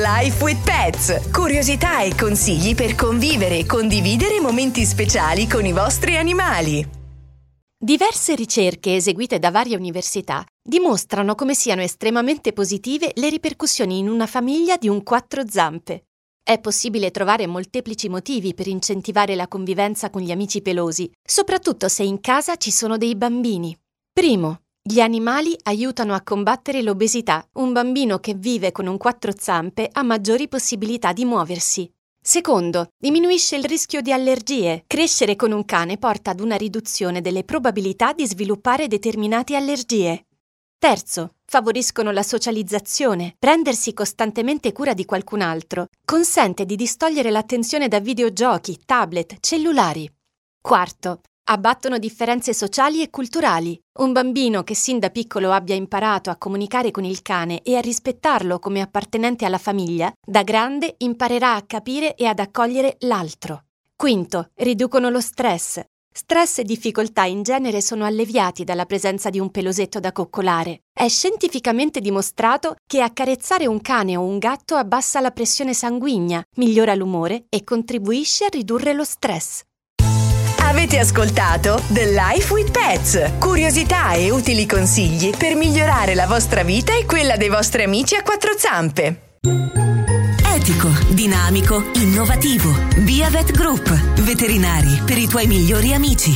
Life with Pets. Curiosità e consigli per convivere e condividere momenti speciali con i vostri animali. Diverse ricerche eseguite da varie università dimostrano come siano estremamente positive le ripercussioni in una famiglia di un quattro zampe. È possibile trovare molteplici motivi per incentivare la convivenza con gli amici pelosi, soprattutto se in casa ci sono dei bambini. Primo, gli animali aiutano a combattere l'obesità. Un bambino che vive con un quattro zampe ha maggiori possibilità di muoversi. Secondo, diminuisce il rischio di allergie. Crescere con un cane porta ad una riduzione delle probabilità di sviluppare determinate allergie. Terzo, favoriscono la socializzazione. Prendersi costantemente cura di qualcun altro consente di distogliere l'attenzione da videogiochi, tablet, cellulari. Quarto, abbattono differenze sociali e culturali. Un bambino che sin da piccolo abbia imparato a comunicare con il cane e a rispettarlo come appartenente alla famiglia, da grande imparerà a capire e ad accogliere l'altro. Quinto, riducono lo stress. Stress e difficoltà in genere sono alleviati dalla presenza di un pelosetto da coccolare. È scientificamente dimostrato che accarezzare un cane o un gatto abbassa la pressione sanguigna, migliora l'umore e contribuisce a ridurre lo stress. Avete ascoltato The Life with Pets. Curiosità e utili consigli per migliorare la vostra vita e quella dei vostri amici a quattro zampe. Etico, dinamico, innovativo. Biavet Group. Veterinari per i tuoi migliori amici.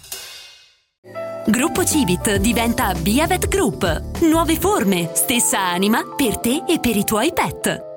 Gruppo Civit diventa Biavet Group. Nuove forme, stessa anima per te e per i tuoi pet.